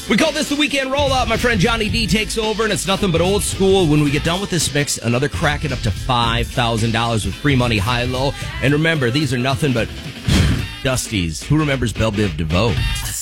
We call this the weekend rollout. My friend Johnny D takes over, and it's nothing but old school. When we get done with this mix, another crack it up to $5,000 with free money high-low. And remember, these are nothing but Dusties. Who remembers Belle Biv DeVoe?